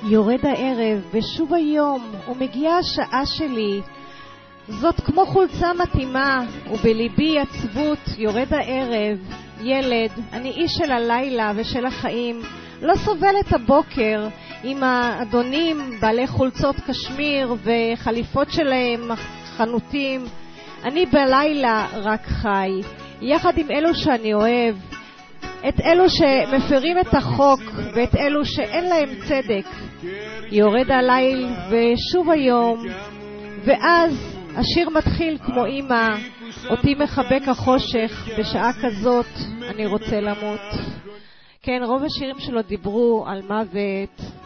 יורד הערב ושוב היום ומגיעה השעה שלי, זאת כמו חולצה מתאימה ובליבי עצבות. יורד הערב, ילד, אני איש של הלילה ושל החיים, לא סובל את הבוקר עם האדונים בעלי חולצות קשמיר וחליפות שלהם חנותים. אני בלילה רק חי יחד עם אלו שאני אוהב, את אלו שמפרים את החוק ואת אלו שאין להם צדק. יורד הליל ושוב היום, ואז השיר מתחיל כמו אמא, אותי מחבק החושך, בשעה כזאת אני רוצה למות. כן, רוב השירים שלו דיברו על מוות,